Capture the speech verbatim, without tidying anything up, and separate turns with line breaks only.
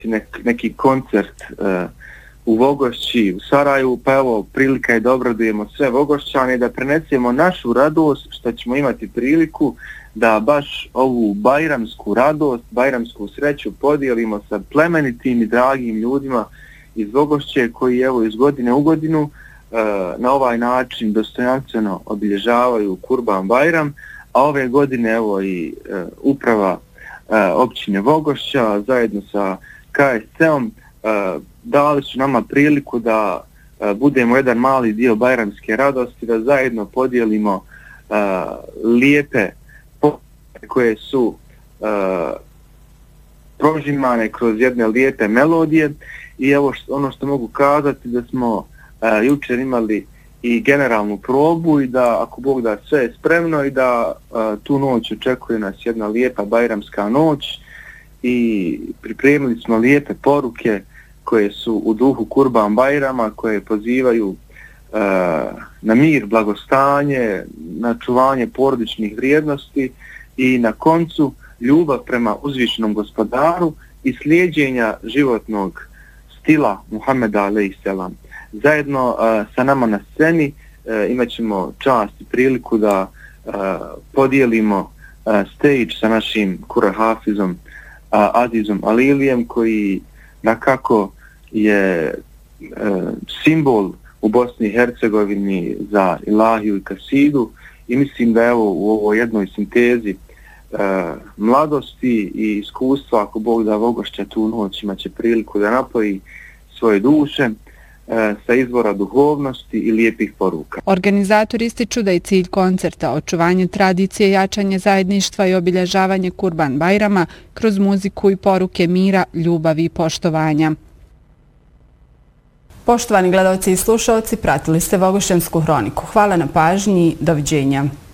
nek, neki koncert uh, u Vogošći, u Sarajevu, pa evo prilika je dobro da imamo sve Vogošćane da prenesemo našu radost što ćemo imati priliku da baš ovu bajramsku radost, bajramsku sreću podijelimo sa plemenitim i dragim ljudima iz Vogošće koji evo iz godine u godinu uh, na ovaj način dostojanstveno obilježavaju Kurban Bajram, a ove godine evo i uh, uprava uh, općine Vogošća zajedno sa K S C-om uh, dali su nama priliku da uh, budemo jedan mali dio bajramske radosti, da zajedno podijelimo uh, lijepe poruke koje su uh, prožimane kroz jedne lijepe melodije. I evo što, ono što mogu kazati da smo uh, jučer imali i generalnu probu i da ako Bog da sve je spremno i da uh, tu noć očekuje nas jedna lijepa bajramska noć i pripremili smo lijepe poruke koje su u duhu Kurban Bajrama, koje pozivaju uh, na mir, blagostanje, na čuvanje porodičnih vrijednosti i na koncu ljubav prema uzvišenom Gospodaru i slijeđenja životnog stila Muhameda alejselam. Zajedno uh, sa nama na sceni uh, imat ćemo čast i priliku da uh, podijelimo uh, stage sa našim Kur'an hafizom uh, Azizom Alilijem koji nakako je uh, simbol u Bosni i Hercegovini za ilahiju i kasidu i mislim da evo u ovoj jednoj sintezi uh, mladosti i iskustva, ako Bog da Vogošća tu noć imat će priliku da napoji svoje duše sa izvora duhovnosti i lijepih poruka.
Organizatori ističu da je cilj koncerta očuvanje tradicije, jačanje zajedništva i obilježavanje Kurban Bajrama kroz muziku i poruke mira, ljubavi i poštovanja.
Poštovani gledalci i slušalci, pratili ste Vogošćansku hroniku. Hvala na pažnji, doviđenja.